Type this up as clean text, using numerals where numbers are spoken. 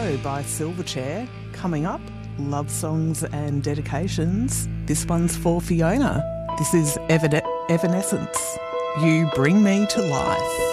Go by Silverchair. Coming up, love songs and dedications. This one's for Fiona. This is Evanescence. You Bring Me to Life.